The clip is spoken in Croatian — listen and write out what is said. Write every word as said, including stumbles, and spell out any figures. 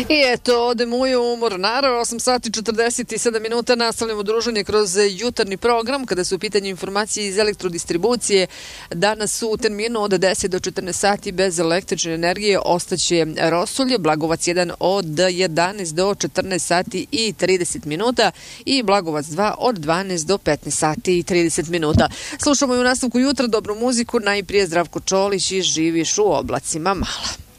I eto, odemo u Mornar, osam sati četrdeset sedam minuta, nastavljamo druženje kroz jutarnji program, kada su u pitanju informacije iz elektrodistribucije. Danas su u terminu od deset do četrnaest sati bez električne energije ostaće Rosulje, Blagovac jedan od jedanaest do četrnaest sati i trideset minuta i Blagovac dva od dvanaest do petnaest sati i trideset minuta. Slušamo i u nastavku jutra dobru muziku, najprije Zdravko Čolić i Živiš u oblacima mala.